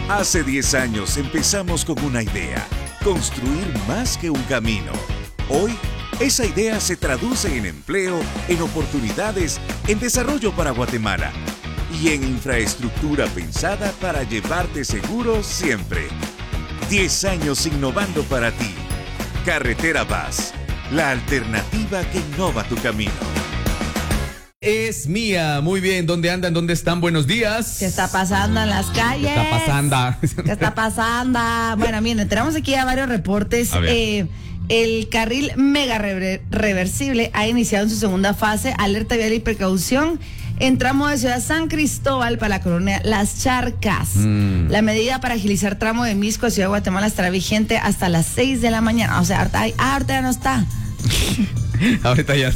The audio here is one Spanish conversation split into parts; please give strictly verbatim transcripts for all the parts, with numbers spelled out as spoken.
Hace diez años empezamos con una idea, construir más que un camino. Hoy, esa idea se traduce en empleo, en oportunidades, en desarrollo para Guatemala y en infraestructura pensada para llevarte seguro siempre. diez años innovando para ti. Carretera Paz, la alternativa que innova tu camino. Es mía, muy bien, ¿dónde andan? ¿Dónde están? Buenos días. ¿Qué está pasando en las calles? ¿Qué está pasando? ¿Qué está pasando? Bueno, miren, tenemos aquí ya varios reportes. Eh, el carril mega rever- reversible ha iniciado en su segunda fase, alerta vial y precaución en tramo de Ciudad San Cristóbal para la colonia Las Charcas. Mm. La medida para agilizar tramo de Misco a Ciudad de Guatemala estará vigente hasta las seis de la mañana. O sea, ahorita, ah, ahorita ya no está. Ahorita ya.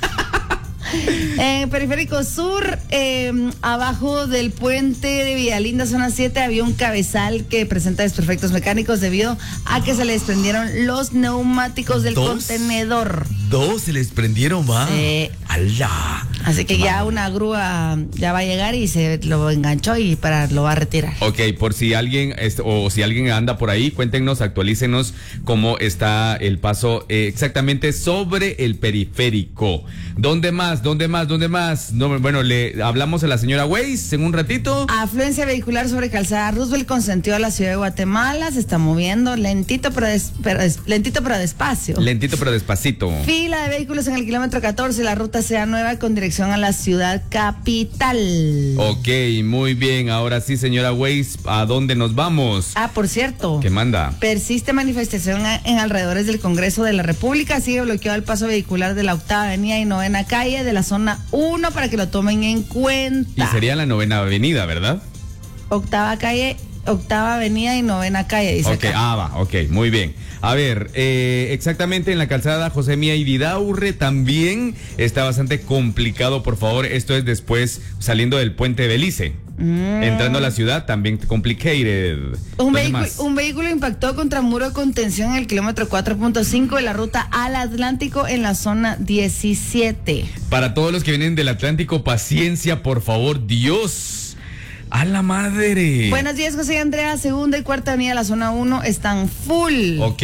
En Periférico Sur, eh, abajo del puente de Villalinda, zona siete, había un cabezal que presenta desperfectos mecánicos debido a que se le desprendieron los neumáticos del ¿Dos? contenedor. Dos se les prendieron, va. Sí. ¡Alá! Así que ya una grúa ya va a llegar y se lo enganchó y para lo va a retirar. Ok, por si alguien es, o si alguien anda por ahí, cuéntenos, actualícenos cómo está el paso eh, exactamente sobre el periférico. ¿Dónde más? ¿Dónde más? ¿Dónde más? No, bueno, le hablamos a la señora Weiss en un ratito. Afluencia vehicular sobre Calzada Roosevelt consentió a la ciudad de Guatemala, se está moviendo lentito pero, des, pero des, lentito pero despacio. Lentito pero despacito. Fila de vehículos en el kilómetro catorce, la ruta C A nueve con dirección a la ciudad capital. Ok, muy bien. Ahora sí, señora Weiss, ¿a dónde nos vamos? Ah, por cierto. ¿Qué manda? Persiste manifestación en alrededores del Congreso de la República. Sigue bloqueado el paso vehicular de la octava avenida y novena calle de la zona uno para que lo tomen en cuenta. Y sería la novena avenida, ¿verdad? Octava calle, octava avenida y novena calle, dice Ok, acá. ah, va, ok, muy bien. A ver, eh, exactamente en la calzada José Mía y Vidaurre también está bastante complicado, por favor. Esto es después saliendo del puente Belice. Mm. Entrando a la ciudad también complicated. Un vehículo, un vehículo impactó contra muro de contención en el kilómetro cuatro punto cinco de la ruta al Atlántico en la zona diecisiete. Para todos los que vienen del Atlántico, paciencia, por favor, Dios. ¡A la madre! Buenos días, José y Andrea. Segunda y cuarta avenida de la zona uno están full. Ok,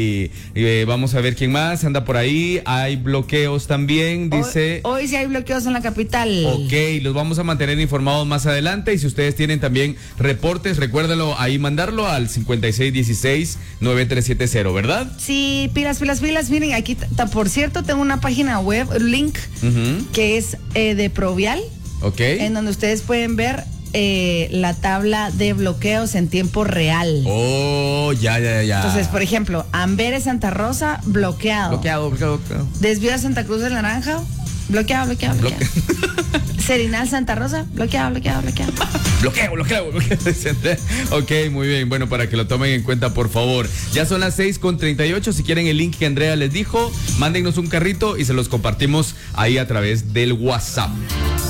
eh, vamos a ver quién más anda por ahí. Hay bloqueos también, dice. Hoy, hoy sí hay bloqueos en la capital. Ok, los vamos a mantener informados más adelante. Y si ustedes tienen también reportes, recuérdalo ahí, mandarlo al cincuenta y seis dieciséis noventa y tres setenta, ¿verdad? Sí, pilas, pilas, pilas. Miren, aquí, t- por cierto, tengo una página web, un link, uh-huh. que es eh, de Provial. Ok. En donde ustedes pueden ver Eh, la tabla de bloqueos en tiempo real. Oh, ya, ya, ya. Entonces, por ejemplo, Amberes Santa Rosa, bloqueado. Bloqueado, bloqueado, bloqueado. Desvío de Santa Cruz del Naranja, bloqueado, bloqueado, bloqueado. Bloque... Serinal Santa Rosa, bloqueado, bloqueado, bloqueado. Bloqueo, bloqueo, bloqueo. Ok, muy bien. Bueno, para que lo tomen en cuenta, por favor. Ya son las seis con treinta y ocho. Si quieren el link que Andrea les dijo, mándennos un carrito y se los compartimos ahí a través del WhatsApp.